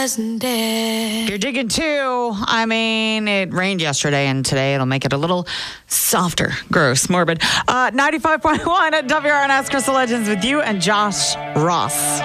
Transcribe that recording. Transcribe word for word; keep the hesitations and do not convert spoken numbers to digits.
You're digging too. I mean, it rained yesterday and today it'll make it a little softer, gross, morbid. Uh, ninety-five point one at W R N S, Crystal Legends with you and Josh Ross.